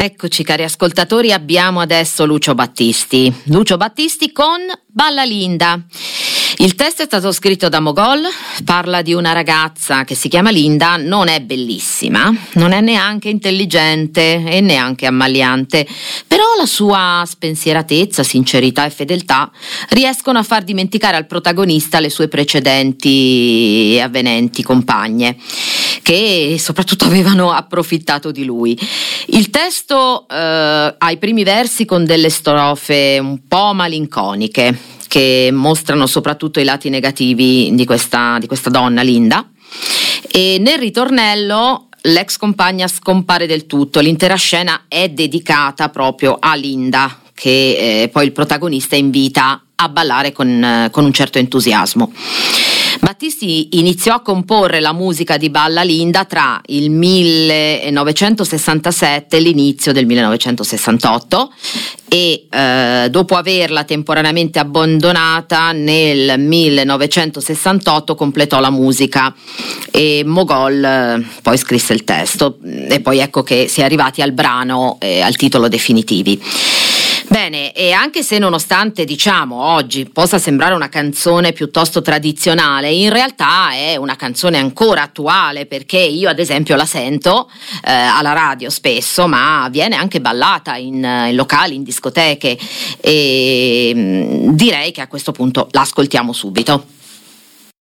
Eccoci cari ascoltatori, abbiamo adesso Lucio Battisti con Balla Linda. Il testo è stato scritto da Mogol, parla di una ragazza che si chiama Linda, non è bellissima, non è neanche intelligente e neanche ammaliante, però la sua spensieratezza, sincerità e fedeltà riescono a far dimenticare al protagonista le sue precedenti e avvenenti compagne, che soprattutto avevano approfittato di lui. Il testo ha i primi versi con delle strofe un po' malinconiche, che mostrano soprattutto i lati negativi di questa donna Linda, e nel ritornello l'ex compagna scompare del tutto. L'intera scena è dedicata proprio a Linda, che poi il protagonista invita a ballare con un certo entusiasmo. Battisti iniziò a comporre la musica di Balla Linda tra il 1967 e l'inizio del 1968 e dopo averla temporaneamente abbandonata nel 1968 completò la musica e Mogol poi scrisse il testo e poi ecco che si è arrivati al brano al titolo definitivi. Bene, e anche se nonostante oggi possa sembrare una canzone piuttosto tradizionale, in realtà è una canzone ancora attuale, perché io ad esempio la sento alla radio spesso, ma viene anche ballata in locali, in discoteche, e direi che a questo punto l'ascoltiamo subito.